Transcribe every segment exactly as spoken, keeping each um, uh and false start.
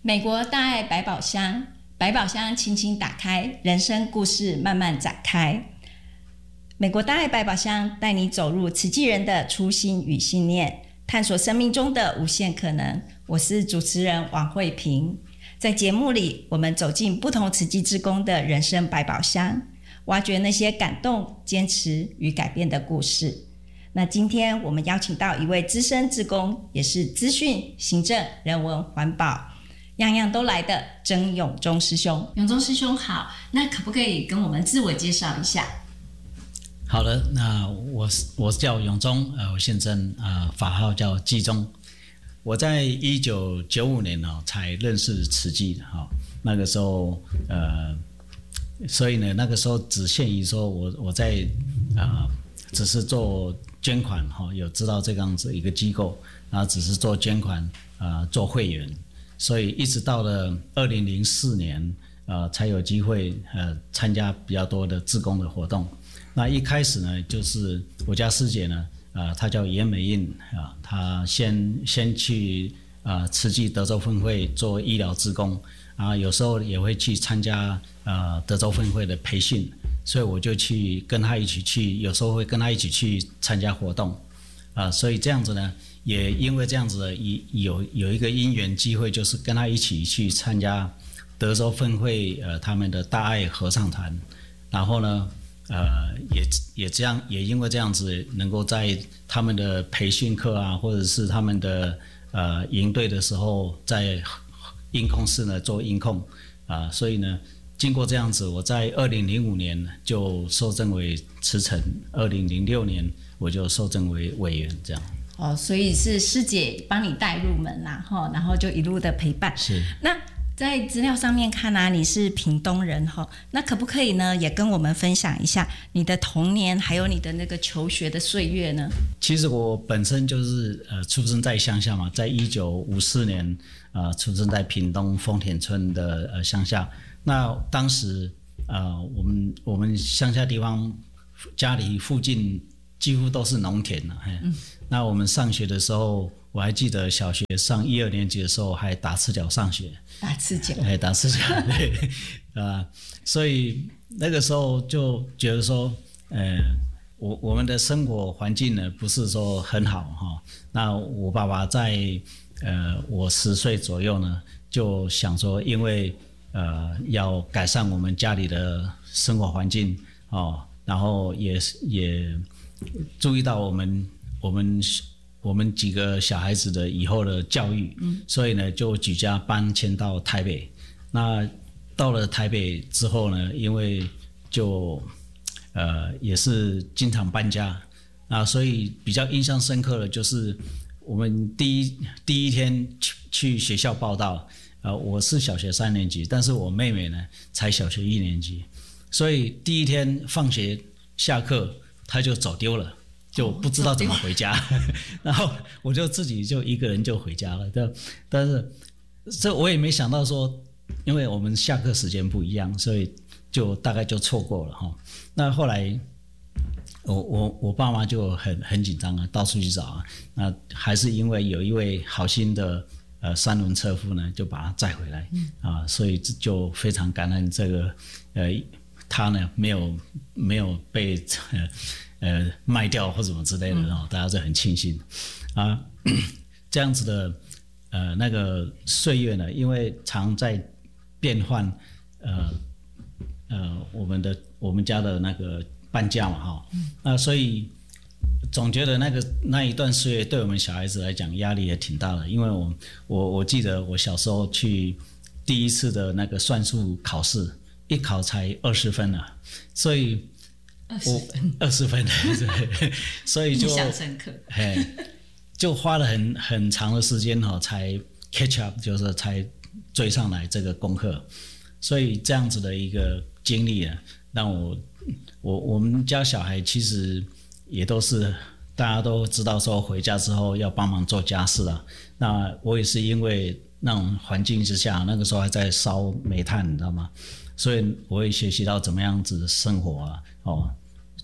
美国大爱百宝箱，百宝箱轻轻打开，人生故事慢慢展开。美国大爱百宝箱带你走入慈济人的初心与信念，探索生命中的无限可能。我是主持人王慧萍。在节目里，我们走进不同慈济志工的人生百宝箱，挖掘那些感动、坚持与改变的故事。那今天我们邀请到一位资深志工，也是资讯、行政、人文、环保样样都来的曾永忠师兄。永忠师兄好，那可不可以跟我们自我介绍一下？ 好的，那我我叫永忠，呃，我现在呃法号叫济忠。我在一九九五年哦才认识慈济的哈、哦，那个时候呃，所以呢那个时候只限于说我我在啊、呃、只是做捐款哈、哦，有知道这样子一个机构，然后只是做捐款啊、呃、做会员，所以一直到了二零零四年呃才有机会呃参加比较多的志工的活动。那一开始呢，就是我家师姐呢。呃，她叫严美印啊，她先先去呃慈济德州分会做医疗志工啊，有时候也会去参加呃德州分会的培训，所以我就去跟她一起去，有时候会跟她一起去参加活动啊，所以这样子呢，也因为这样子的有有一个因缘机会，就是跟她一起去参加德州分会呃他们的大爱合唱团，然后呢。呃，也也这样，也因为这样子，能够在他们的培训课啊，或者是他们的呃营队的时候，在音控室呢做音控啊、呃，所以呢，经过这样子，我在二零零五年就受赠为慈诚，二零零六年我就受赠为委员，这样。 哦，所以是师姐帮你带入门啦，哈，然后就一路的陪伴。 是。 那。在资料上面看啊，你是屏东人哈，那可不可以呢，也跟我们分享一下你的童年，还有你的那个求学的岁月呢？ 其实我本身就是呃出生在乡下嘛，在一九五四年呃出生在屏东丰田村的呃乡下。那当时呃我们我们乡下地方家里附近几乎都是农田了，嗯，那我们上学的时候。我还记得小学上一二年级的时候，还打赤脚上学。 打赤脚， 哎，打赤脚，对，啊、呃，所以那个时候就觉得说，呃，我我们的生活环境呢，不是说很好哈、哦。那我爸爸在呃我十岁左右呢，就想说，因为呃要改善我们家里的生活环境哦，然后也也注意到我们我们。我们几个小孩子的以后的教育，嗯，所以呢，就举家搬迁到台北。那到了台北之后呢，因为就呃也是经常搬家啊，所以比较印象深刻的就是我们第一第一天去去学校报到，呃，我是小学三年级，但是我妹妹呢才小学一年级，所以第一天放学下课，她就走丢了。就不知道怎么回家，然后我就自己就一个人就回家了。但但是这我也没想到说，因为我们下课时间不一样，所以就大概就错过了哈。那后来我我我爸妈就很很紧张啊，到处去找啊。那还是因为有一位好心的呃三轮车夫呢，就把他载回来啊，所以就非常感恩这个呃他呢没有没有被呃。呃，卖掉或什么之类的，然后大家就很庆幸啊。这样子的呃那个岁月呢，因为常在变换，呃呃，我们的我们家的那个搬家嘛，哈，那所以总觉得那个那一段岁月对我们小孩子来讲压力也挺大的，因为我我我记得我小时候去第一次的那个算术考试，一考才二十分啊，所以。 二十分， 二十分，对，所以就印象深刻， 嘿，就花了很很长的时间哈，才 catch up， 就是才追上来这个功课，所以这样子的一个经历啊，让我我我们家小孩其实也都是大家都知道说回家之后要帮忙做家事啊，那我也是因为那种环境之下，那个时候还在烧煤炭，你知道吗？所以我会学习到怎么样子生活啊，哦，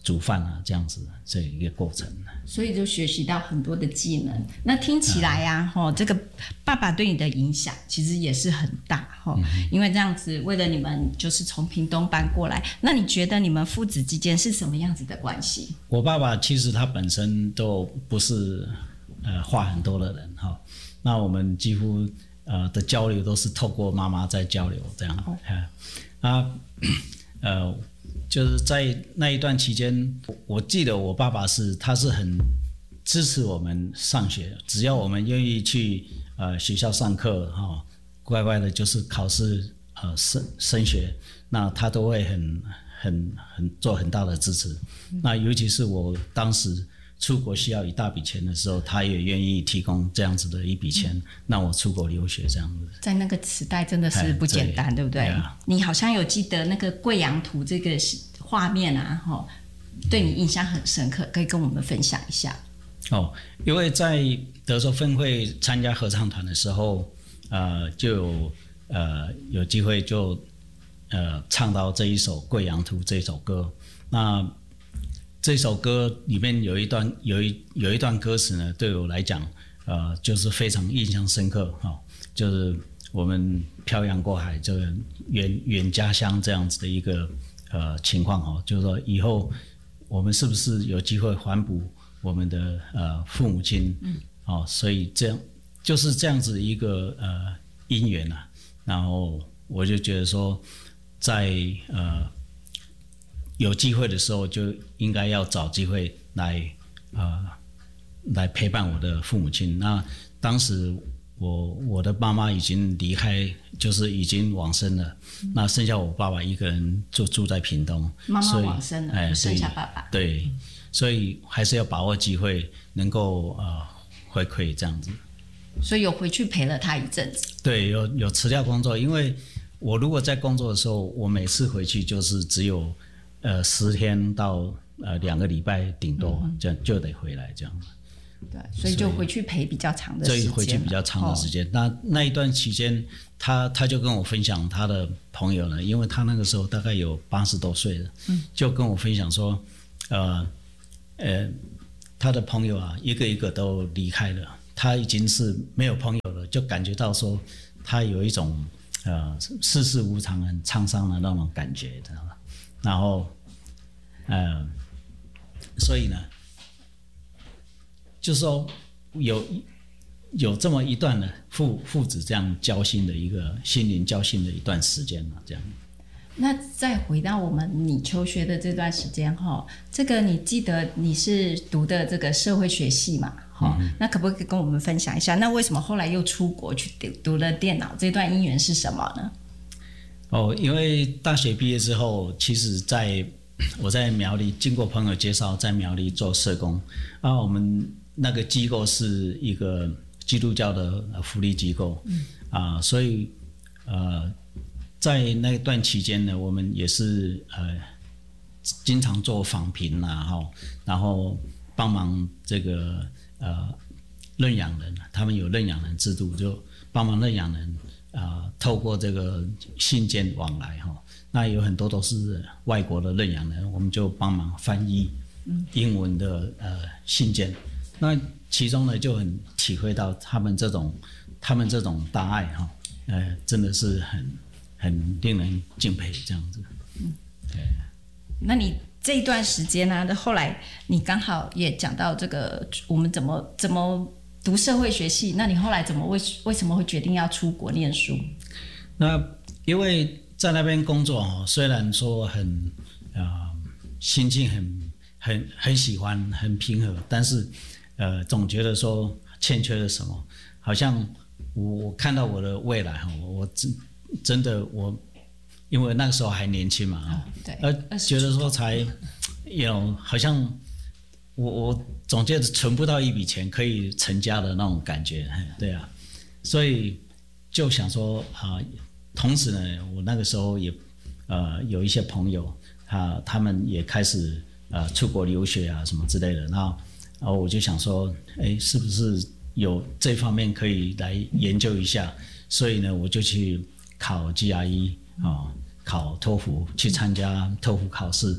煮饭啊这样子这一个过程。 所以就学习到很多的技能。那听起来呀、啊，这个爸爸对你的影响其实也是很大哈、嗯，因为这样子为了你们就是从屏东搬过来。那你觉得你们父子之间是什么样子的关系？ 我爸爸其实他本身都不是呃话很多的人哈，那我们几乎呃的交流都是透过妈妈在交流这样。哦、啊呃。就是在那一段期间，我记得我爸爸是他是很支持我们上学，只要我们愿意去呃学校上课哈、哦，乖乖的就是考试呃升升学，那他都会很很很做很大的支持。嗯、那尤其是我当时出国需要一大笔钱的时候，他也愿意提供这样子的一笔钱，嗯、让我出国留学这样子。 在那个时代真的是不简单， 对, 对不对？啊、你好像有记得那个贵阳图这个画面啊，哦，对你印象很深刻，可以跟我们分享一下。 哦，因为在德州分会参加合唱团的时候，呃，就有呃有机会就呃唱到这一首《贵阳图》这一首歌。那这首歌里面有一段有一有一段歌词呢，对我来讲，呃，就是非常印象深刻哈、哦，就是我们漂洋过海，这个远远家乡这样子的一个呃情况哈、哦，就是说以后我们是不是有机会还补我们的呃父母亲？嗯，哦，所以这样就是这样子一个呃因缘啊，然后我就觉得说，在呃。有机会的时候，就应该要找机会来，呃，来陪伴我的父母亲。那当时我我的妈妈已经离开，就是已经往生了。嗯、那剩下我爸爸一个人就住在屏东。 妈妈往生了，哎，剩下爸爸。 对，所以还是要把握机会，能够呃回馈这样子。 所以有回去陪了他一阵子。 对，有有辞掉工作，因为我如果在工作的时候，我每次回去就是只有。呃，十天到呃两个礼拜，顶多这样就得回来这样。 对，所以就回去陪比较长的时间。 所以回去比较长的时间。哦、那那一段期间，他他就跟我分享他的朋友呢，因为他那个时候大概有八十多岁了，嗯，就跟我分享说，呃呃，他的朋友啊，一个一个都离开了，他已经是没有朋友了，就感觉到说他有一种呃世事无常、很沧桑的那种感觉，知道吗？然后，呃，所以呢，就说有有这么一段呢，父父子这样交心的一个心灵交心的一段时间嘛，这样。 那再回到我们你求学的这段时间哈，这个你记得你是读的这个社会学系嘛？哈、嗯，那可不可以跟我们分享一下？那为什么后来又出国去读读了电脑？这段因缘是什么呢？ 哦，因为大学毕业之后，其实在我在苗栗经过朋友介绍，在苗栗做社工啊。我们那个机构是一个基督教的福利机构，嗯、啊，所以呃，在那段期间呢，我们也是呃经常做访评啦，哈，然后帮忙这个呃认养人，他们有认养人制度，就帮忙认养人。啊、呃，透过这个信件往来哈，那有很多都是外国的认养人，我们就帮忙翻译英文的呃信件。那其中呢，就很体会到他们这种他们这种大爱哈，呃，真的是很很令人敬佩这样子。嗯，对。 那你这一段时间呢、啊，后来你刚好也讲到这个，我们怎么怎么。读社会学系，那你后来怎么为为什么会决定要出国念书？ 那因为在那边工作哈，虽然说很呃心境很很很喜欢很平和，但是呃总觉得说欠缺了什么，好像我我看到我的未来哈，我真真的我因为那个时候还年轻嘛啊、 嗯，对， 而觉得说才有好像。我我总觉得存不到一笔钱可以成家的那种感觉，对啊，所以就想说啊、呃，同时呢，我那个时候也呃有一些朋友，他他们也开始呃出国留学啊什么之类的，然后然后我就想说，哎，是不是有这方面可以来研究一下？所以呢，我就去考 G R E 啊、哦，考托福，去参加托福考试。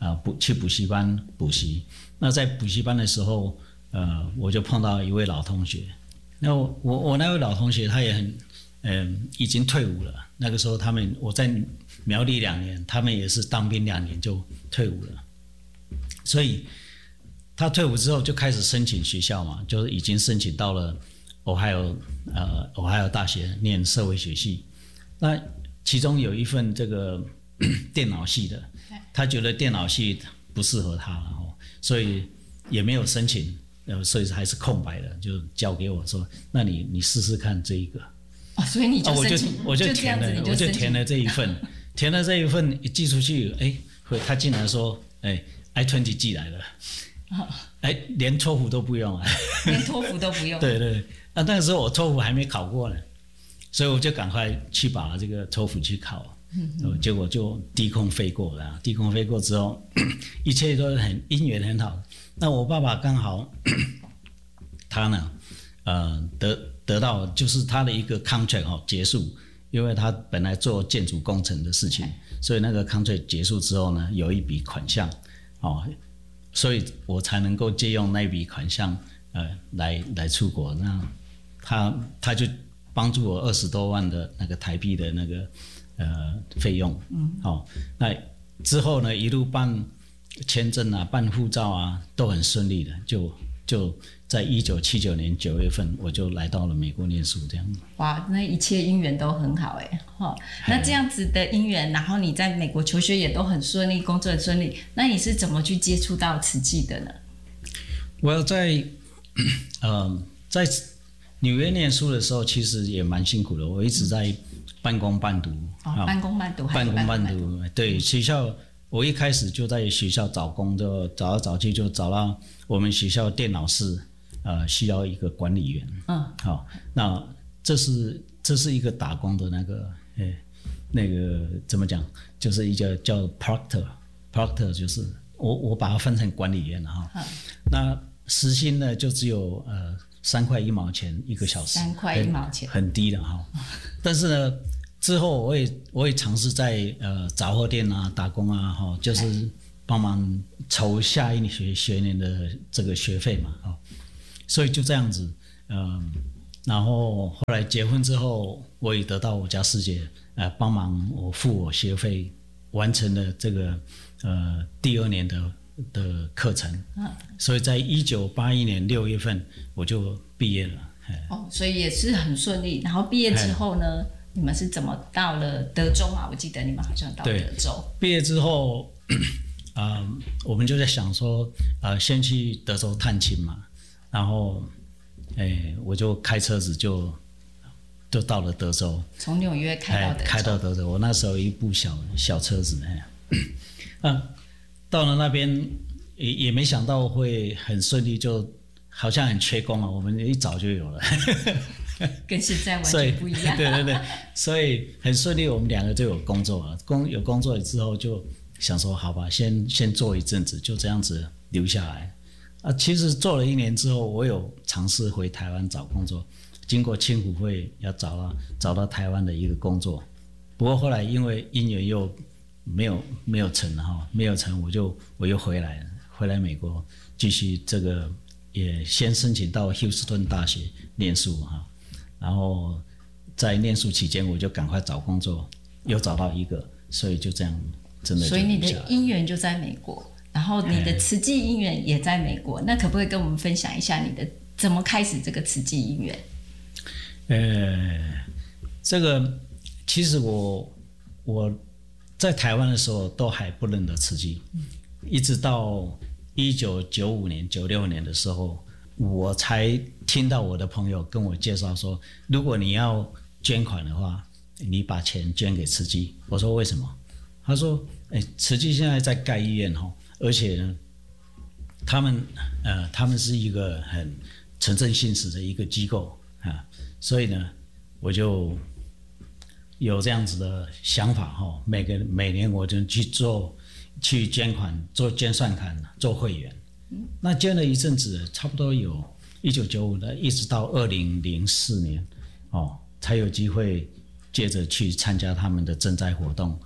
啊补去补习班补习。那在补习班的时候，呃，我就碰到一位老同学。那我我我那位老同学他也很，嗯、呃，已经退伍了。那个时候他们我在苗栗两年，他们也是当兵两年就退伍了。所以他退伍之后就开始申请学校嘛，就是已经申请到了Ohio呃Ohio大学念社会学系。那其中有一份这个电脑系的，他觉得电脑系不适合他了，所以也没有申请，所以还是空白的，就交给我说，那你你试试看这一个。 哦，所以你就申请， 啊、我就我就填了，我就填了这一份，填了这一份一寄出去，哎，他竟然说，哎 ，I 二十 寄来了，哎，连托福都不用啊， 连托福都不用。 对对，啊，那个时候我托福还没考过呢，所以我就赶快去把这个托福去考。嗯，结果就低空飞过了，低空飞过之后，一切都很姻缘很好。那我爸爸刚好，他呢，呃，得得到就是他的一个 contract 哦结束，因为他本来做建筑工程的事情，所以那个 contract 结束之后呢，有一笔款项，哦，所以我才能够借用那笔款项，呃，来来出国。那他他就帮助我二十多万的那个台币的那个。呃，费用，嗯，好、哦，那之后呢，一路办签证啊，办护照啊，都很顺利的，就就在一九七九年九月份，我就来到了美国念书，这样。 哇，那一切姻缘都很好哎，哈，那这样子的姻缘，然后你在美国求学也都很顺利，工作很顺利，那你是怎么去接触到慈济的呢？ 我在呃在纽约念书的时候，其实也蛮辛苦的，我一直在。半工半读， 哦，半工半读， 半工半读。对，学校我一开始就在学校找工，就找来找去就找到我们学校电脑室，呃，需要一个管理员。嗯，好、哦，那这是这是一个打工的那个，诶，那个怎么讲？就是一个叫 proctor，proctor 就是我我把它分成管理员了哈。嗯、那时薪呢就只有呃三块一毛钱一个小时， 三块一毛钱， 很低的哈。但是呢。之后我也我也尝试在呃杂货店啊打工啊哈，就是帮忙筹下一学学年的这个学费嘛哈，所以就这样子，嗯，然后后来结婚之后，我也得到我家师姐呃帮忙我付我学费，完成了这个呃第二年的的课程，嗯，所以在一九八一年六月份我就毕业了， 哦，所以也是很顺利。然后毕业之后呢？你们是怎么到了德州啊？我记得你们好像到德州。 毕业之后，啊、呃，我们就在想说，呃，先去德州探亲嘛。然后，哎，我就开车子就就到了德州。 从纽约开到德州。 开到德州，我那时候有一部小小车子，哎，嗯、啊，到了那边也也没想到会很顺利，就好像很缺工啊，我们一早就有了。 跟现在完全不一样。 对对对，所以很顺利，我们两个就有工作了。工有工作了之后，就想说好吧，先先做一阵子，就这样子留下来。啊，其实做了一年之后，我有尝试回台湾找工作，经过青辅会要找到找到台湾的一个工作，不过后来因为因缘又没有没有成哈，没有成，我就我又回来了，回来美国继续这个也先申请到休斯顿大学念书哈。然后在念书期间，我就赶快找工作，又找到一个，所以就这样，真的就。 所以你的姻缘就在美国，然后你的慈济姻缘也在美国，那可不可以跟我们分享一下你的怎么开始这个慈济姻缘？ 呃，这个其实我我在台湾的时候都还不认得慈济，嗯、一直到一九九五年、九六年的时候。我才听到我的朋友跟我介绍说，如果你要捐款的话，你把钱捐给慈济。我说为什么？他说，哎，慈济现在在盖医院哈，而且呢，他们呃，他们是一个很诚正信实的一个机构啊，所以呢，我就有这样子的想法哈。每个每年我就去做去捐款，做捐善款，做会员。那捐了一阵子，差不多有一九九五的，一直到二零零四年，哦，才有机会接着去参加他们的赈灾活动。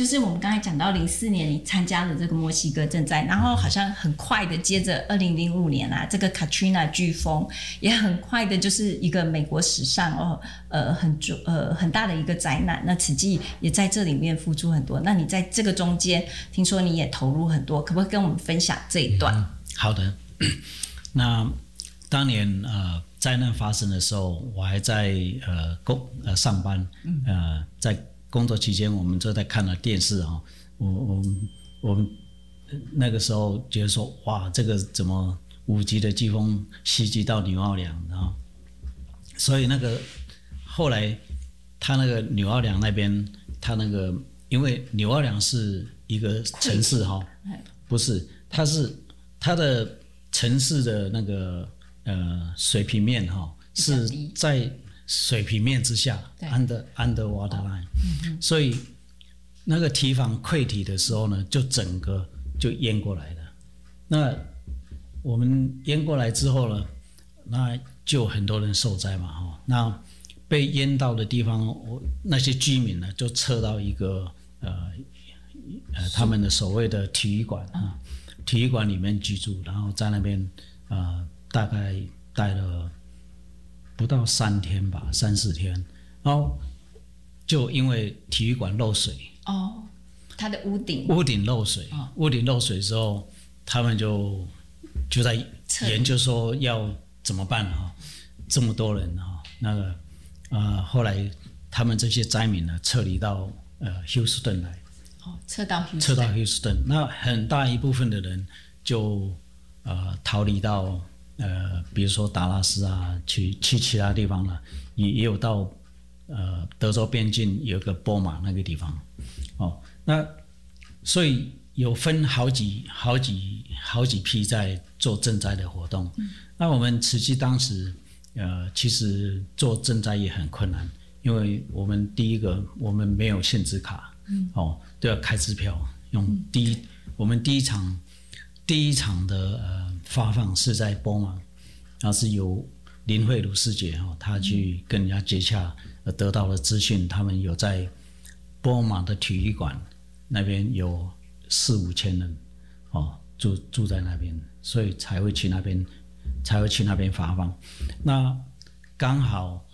就是我们刚才讲到零四年你参加了这个墨西哥赈灾，然后好像很快的接着二零零五年啊，这个 Katrina 飓风也很快的就是一个美国史上哦呃很呃很大的一个灾难。那慈济也在这里面付出很多。那你在这个中间，听说你也投入很多，可不可以跟我们分享这一段？ 嗯、好的，那当年呃灾难发生的时候，我还在呃工呃上班，呃在工作期间，我们就在看了电视哈、哦。我我我们那个时候觉得说，哇，这个怎么五级的飓风袭击到纽奥良，然后，所以那个后来他那个纽奥良那边，他那个因为纽奥良是一个城市哈、哦，不是，它是它的城市的那个呃水平面哈、哦、是在水平面之下 ，under underwater line，、嗯、所以那个堤防溃堤的时候呢，就整个就淹过来了。那我们淹过来之后呢，那就很多人受灾嘛，哈。那被淹到的地方，我那些居民呢，就撤到一个呃呃他们的所谓的体育馆啊，体育馆里面居住，然后在那边呃大概待了不到三天吧，三四天，然后就因为体育馆漏水哦，它的屋顶屋顶漏水，哦、屋顶漏水之后，他们就就在研究说要怎么办哈，这么多人哈，那个呃后来他们这些灾民呢撤离到呃休斯顿来， 哦，撤到休斯顿， 撤到休斯顿，那很大一部分的人就呃逃离到呃比如说达拉斯啊，去去其他地方了，也也有到呃德州边境有个波马那个地方，哦，那所以有分好几好几好几批在做赈灾的活动。嗯、那我们慈济当时呃其实做赈灾也很困难，因为我们第一个我们没有限制卡，嗯、哦都要开支票，用第一、嗯、我们第一场第一场的呃发放是在波马，然后是由林慧茹师姐哦，她去跟人家接洽，呃得到了资讯，他们有在波马的体育馆那边有四五千人哦，住住在那边，所以才会去那边，才会去那边发放。那刚好